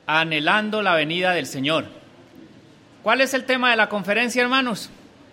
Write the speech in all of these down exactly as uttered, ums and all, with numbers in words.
Anhelando la venida del Señor. ¿Cuál es el tema de la conferencia, hermanos?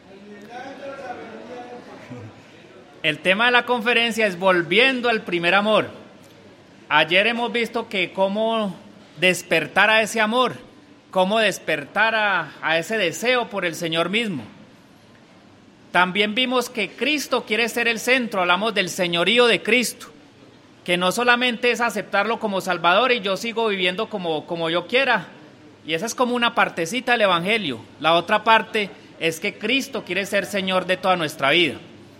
El tema de la conferencia es volviendo al primer amor. Ayer hemos visto que cómo despertar a ese amor, cómo despertar a, a ese deseo por el Señor mismo. También vimos que Cristo quiere ser el centro, hablamos del señorío de Cristo, que no solamente es aceptarlo como Salvador y yo sigo viviendo como, como yo quiera, y esa es como una partecita del Evangelio. La otra parte es que Cristo quiere ser Señor de toda nuestra vida.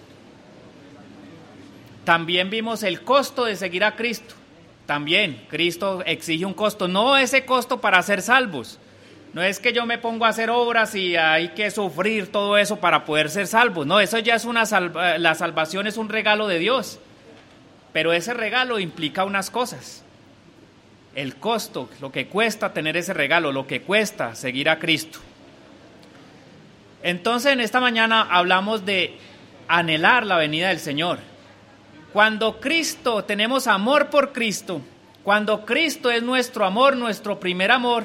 También vimos el costo de seguir a Cristo. También Cristo exige un costo, no ese costo para ser salvos. No es que yo me pongo a hacer obras y hay que sufrir todo eso para poder ser salvos. No, eso ya es una salva, la salvación es un regalo de Dios. Pero ese regalo implica unas cosas. El costo, lo que cuesta tener ese regalo, lo que cuesta seguir a Cristo. Entonces, en esta mañana hablamos de anhelar la venida del Señor. Cuando Cristo, tenemos amor por Cristo, cuando Cristo es nuestro amor, nuestro primer amor,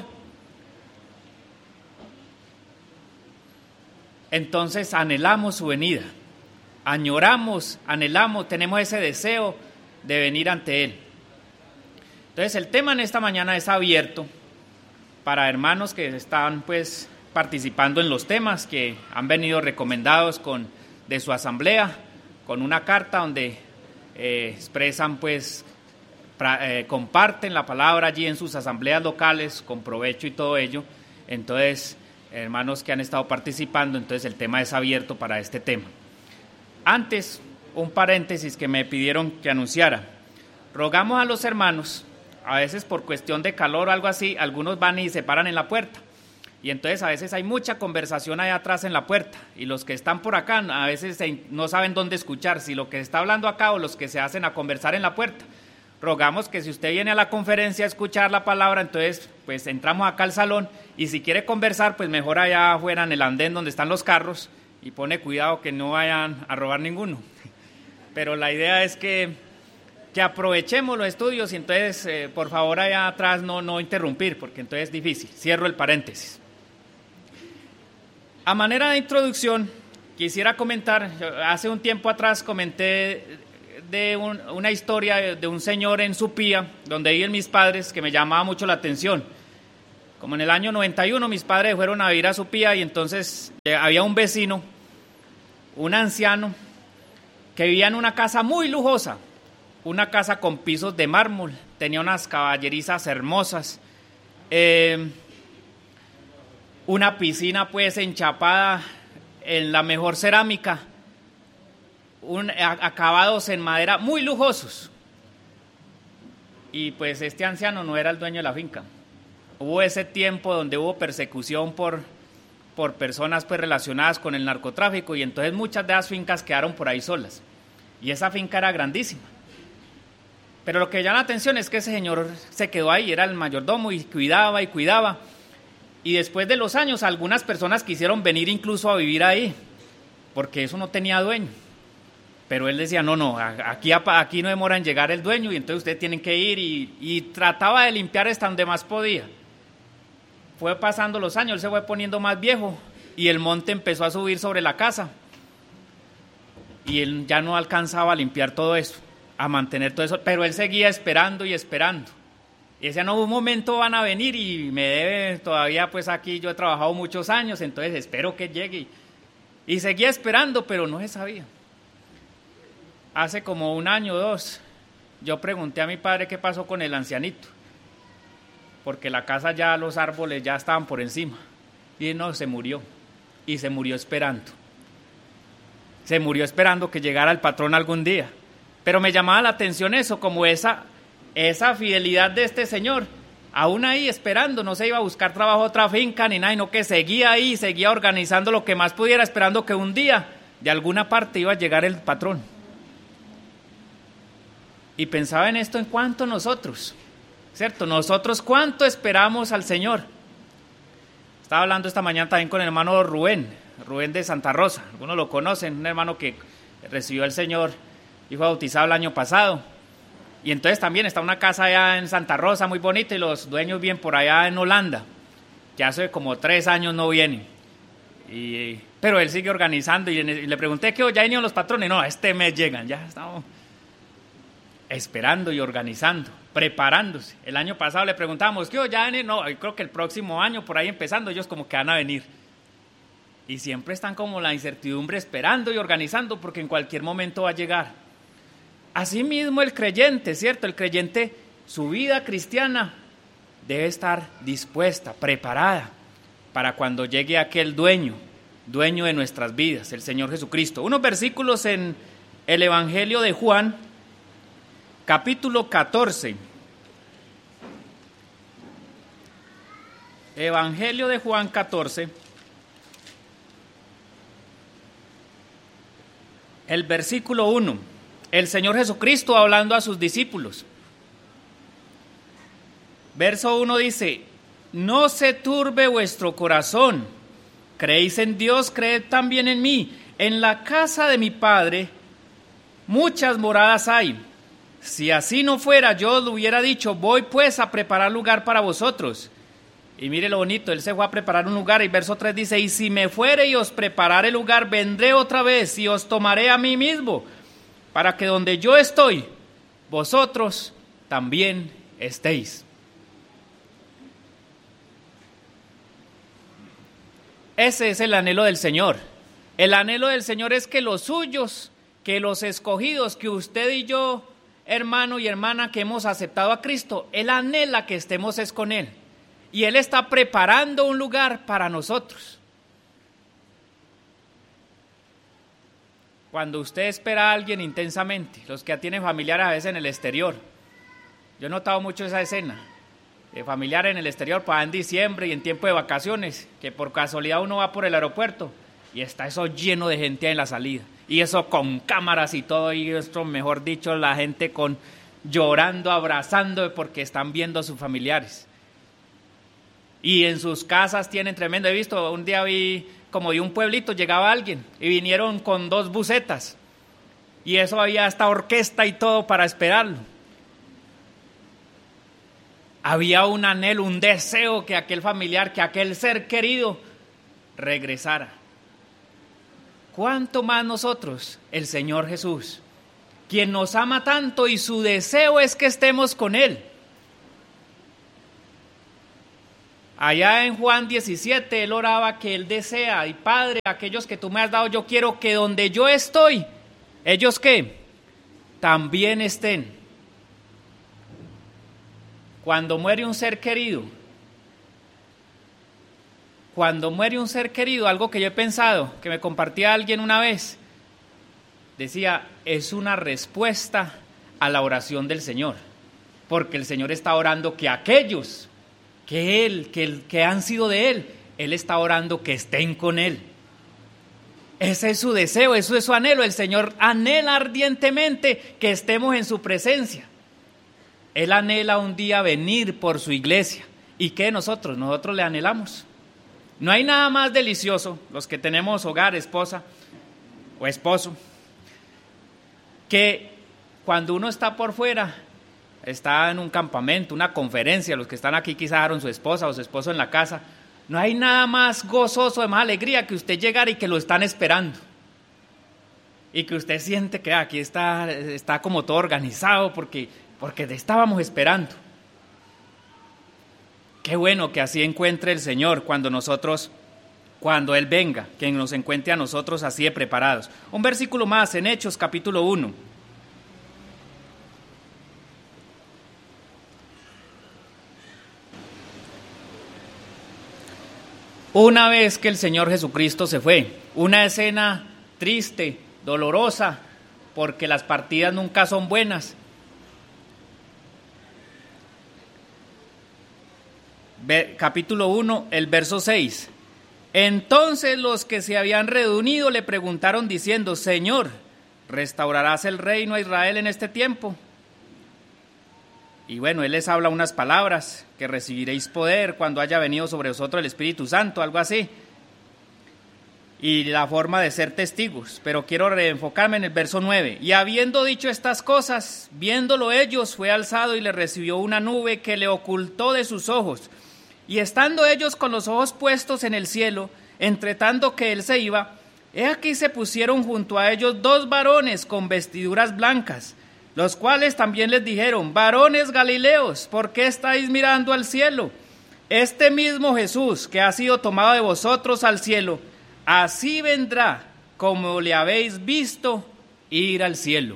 entonces anhelamos su venida. Añoramos, anhelamos, tenemos ese deseo de venir ante Él. Entonces el tema en esta mañana es abierto para hermanos que están pues participando en los temas que han venido recomendados con, de su asamblea, con una carta donde eh, expresan pues, pra, eh, comparten la palabra allí en sus asambleas locales con provecho y todo ello. Entonces, hermanos que han estado participando, entonces el tema es abierto para este tema. Antes, un paréntesis que me pidieron que anunciara. Rogamos a los hermanos, a veces por cuestión de calor o algo así, algunos van y se paran en la puerta. Y entonces a veces hay mucha conversación allá atrás en la puerta. Y los que están por acá a veces no saben dónde escuchar, si lo que está hablando acá o los que se hacen a conversar en la puerta. Rogamos que si usted viene a la conferencia a escuchar la palabra, entonces pues entramos acá al salón y si quiere conversar, pues mejor allá afuera en el andén donde están los carros y pone cuidado que no vayan a robar ninguno. Pero la idea es que, que aprovechemos los estudios y entonces, eh, por favor, allá atrás no, no interrumpir, porque entonces es difícil. Cierro el paréntesis. A manera de introducción, quisiera comentar, hace un tiempo atrás comenté de un, una historia de, de un señor en Supía, donde viven mis padres, que me llamaba mucho la atención. Como en el año noventa y uno mis padres fueron a vivir a Supía y entonces eh, había un vecino, un anciano, que vivía en una casa muy lujosa, una casa con pisos de mármol, tenía unas caballerizas hermosas, eh, una piscina pues enchapada en la mejor cerámica, un, a, acabados en madera muy lujosos. Y pues este anciano no era el dueño de la finca. Hubo ese tiempo donde hubo persecución por, por personas pues relacionadas con el narcotráfico y entonces muchas de las fincas quedaron por ahí solas. Y esa finca era grandísima. Pero lo que llama la atención es que ese señor se quedó ahí, era el mayordomo y cuidaba y cuidaba. Y después de los años, algunas personas quisieron venir incluso a vivir ahí, porque eso no tenía dueño. Pero él decía, no, no, aquí, aquí no demora en llegar el dueño y entonces ustedes tienen que ir. Y, y trataba de limpiar hasta donde más podía. Fue pasando los años, él se fue poniendo más viejo y el monte empezó a subir sobre la casa. Y él ya no alcanzaba a limpiar todo eso, a mantener todo eso, pero él seguía esperando y esperando. Y decía, no, un momento van a venir y me debe, todavía pues aquí yo he trabajado muchos años, entonces espero que llegue. Y seguía esperando, pero no se sabía. Hace como un año o dos, yo pregunté a mi padre qué pasó con el ancianito, porque la casa ya, los árboles ya estaban por encima. Y no, se murió, y se murió esperando. Se murió esperando que llegara el patrón algún día. Pero me llamaba la atención eso, como esa, esa fidelidad de este señor, aún ahí esperando, no se iba a buscar trabajo a otra finca ni nada, sino que seguía ahí, seguía organizando lo que más pudiera, esperando que un día de alguna parte iba a llegar el patrón. Y pensaba en esto en cuanto nosotros, ¿cierto? Nosotros cuánto esperamos al Señor. Estaba hablando esta mañana también con el hermano Rubén, Rubén de Santa Rosa, algunos lo conocen, un hermano que recibió al Señor y fue bautizado el año pasado. Y entonces también está una casa allá en Santa Rosa muy bonita y los dueños viven por allá en Holanda. Ya hace como tres años no vienen. Y, pero él sigue organizando y, y le pregunté que ya vinieron los patrones. No, este mes llegan, ya estamos esperando y organizando, preparándose. El año pasado le preguntamos, ¿qué ya vienen? No, yo creo que el próximo año, por ahí empezando, ellos como que van a venir. Y siempre están como la incertidumbre esperando y organizando porque en cualquier momento va a llegar. Asimismo el creyente, ¿cierto? El creyente, su vida cristiana debe estar dispuesta, preparada para cuando llegue aquel dueño, dueño de nuestras vidas, el Señor Jesucristo. Unos versículos en el Evangelio de Juan, capítulo catorce. Evangelio de Juan catorce. El versículo uno. El Señor Jesucristo hablando a sus discípulos. Verso uno dice: no se turbe vuestro corazón. Creéis en Dios, creed también en mí. En la casa de mi Padre muchas moradas hay. Si así no fuera, yo os lo hubiera dicho, voy pues a preparar lugar para vosotros. Y mire lo bonito, él se fue a preparar un lugar, y verso tres dice: y si me fuere y os preparare lugar, vendré otra vez y os tomaré a mí mismo, para que donde yo estoy, vosotros también estéis. Ese es el anhelo del Señor. El anhelo del Señor es que los suyos, que los escogidos, que usted y yo, hermano y hermana, que hemos aceptado a Cristo, Él anhela que estemos es con Él. Y Él está preparando un lugar para nosotros. Cuando usted espera a alguien intensamente, los que tienen familiares a veces en el exterior, yo he notado mucho esa escena, de familiares en el exterior, para en diciembre y en tiempo de vacaciones, que por casualidad uno va por el aeropuerto y está eso lleno de gente en la salida, y eso con cámaras y todo, y esto, mejor dicho, la gente con llorando, abrazando, porque están viendo a sus familiares. Y en sus casas tienen tremendo, he visto, un día vi como de un pueblito llegaba alguien y vinieron con dos busetas y eso había hasta orquesta y todo para esperarlo. Había un anhelo, un deseo que aquel familiar, que aquel ser querido regresara. ¿Cuánto más nosotros? El Señor Jesús, quien nos ama tanto y su deseo es que estemos con Él. Allá en Juan diecisiete, Él oraba que Él desea, y Padre, aquellos que tú me has dado, yo quiero que donde yo estoy, ¿ellos qué? También estén. Cuando muere un ser querido, cuando muere un ser querido, algo que yo he pensado, que me compartía alguien una vez, decía, es una respuesta a la oración del Señor, porque el Señor está orando que aquellos que Él, que, el, que han sido de Él, Él está orando que estén con Él. Ese es su deseo, eso es su anhelo. El Señor anhela ardientemente que estemos en su presencia. Él anhela un día venir por su iglesia. ¿Y qué nosotros? Nosotros le anhelamos. No hay nada más delicioso, los que tenemos hogar, esposa o esposo, que cuando uno está por fuera, está en un campamento, una conferencia, los que están aquí quizás dejaron su esposa o su esposo en la casa, no hay nada más gozoso, de más alegría que usted llegar y que lo están esperando. Y que usted siente que aquí está, está como todo organizado porque, porque te estábamos esperando. Qué bueno que así encuentre el Señor cuando nosotros, cuando Él venga, que nos encuentre a nosotros así de preparados. Un versículo más en Hechos capítulo uno. Una vez que el Señor Jesucristo se fue, una escena triste, dolorosa, porque las partidas nunca son buenas. Ve, capítulo uno, el verso seis. Entonces los que se habían reunido le preguntaron diciendo, Señor, ¿restaurarás el reino a Israel en este tiempo? Y bueno, Él les habla unas palabras, que recibiréis poder cuando haya venido sobre vosotros el Espíritu Santo, algo así. y la forma de ser testigos, pero quiero reenfocarme en el verso nueve. Y habiendo dicho estas cosas, viéndolo ellos, fue alzado y le recibió una nube que le ocultó de sus ojos. Y estando ellos con los ojos puestos en el cielo, entre tanto que él se iba, he aquí se pusieron junto a ellos dos varones con vestiduras blancas, los cuales también les dijeron: varones Galileos, ¿por qué estáis mirando al cielo? Este mismo Jesús que ha sido tomado de vosotros al cielo, así vendrá como le habéis visto ir al cielo.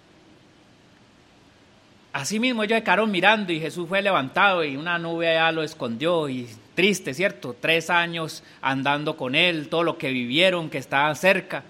Así mismo ellos se quedaron mirando y Jesús fue levantado y una nube allá lo escondió, y triste, ¿cierto? Tres años andando con él, todo lo que vivieron, que estaban cerca.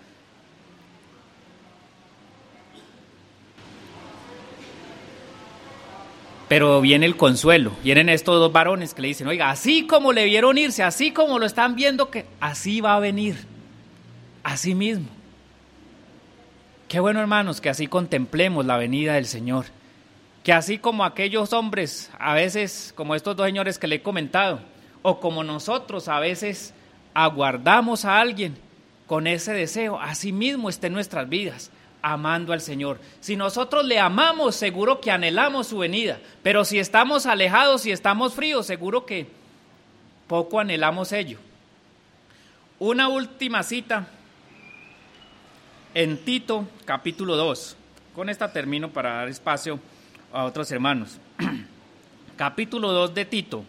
Pero viene el consuelo, vienen estos dos varones que le dicen: oiga, así como le vieron irse, así como lo están viendo, que así va a venir, así mismo. Qué bueno, hermanos, que así contemplemos la venida del Señor, que así como aquellos hombres, a veces como estos dos señores que le he comentado, o como nosotros a veces aguardamos a alguien con ese deseo, así mismo esté en nuestras vidas, amando al Señor. Si nosotros le amamos, seguro que anhelamos su venida, pero si estamos alejados, si estamos fríos, seguro que poco anhelamos ello. Una última cita en Tito, capítulo dos. Con esta termino para dar espacio a otros hermanos. Capítulo dos de Tito.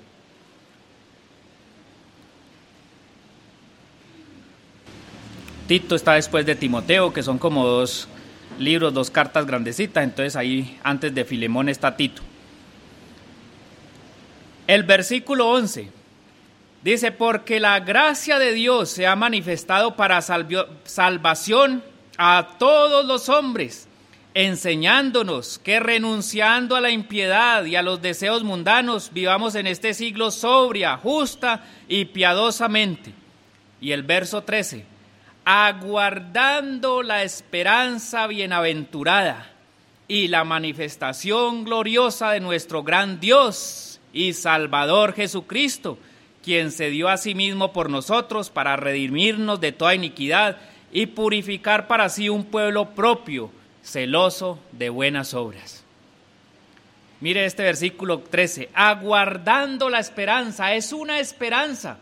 Tito está después de Timoteo, que son como dos libros, dos cartas grandecitas, entonces ahí antes de Filemón está Tito. El versículo once dice: porque la gracia de Dios se ha manifestado para salvio, salvación a todos los hombres, enseñándonos que renunciando a la impiedad y a los deseos mundanos, vivamos en este siglo sobria, justa y piadosamente. Y el verso trece: aguardando la esperanza bienaventurada y la manifestación gloriosa de nuestro gran Dios y Salvador Jesucristo, quien se dio a sí mismo por nosotros para redimirnos de toda iniquidad y purificar para sí un pueblo propio, celoso de buenas obras. Mire este versículo trece, aguardando la esperanza, es una esperanza.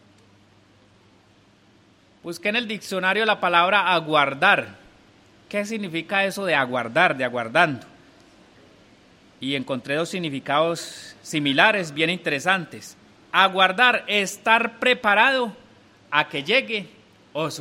Busqué en el diccionario la palabra aguardar. ¿Qué significa eso de aguardar, de aguardando? Y encontré dos significados similares, bien interesantes. Aguardar, estar preparado a que llegue o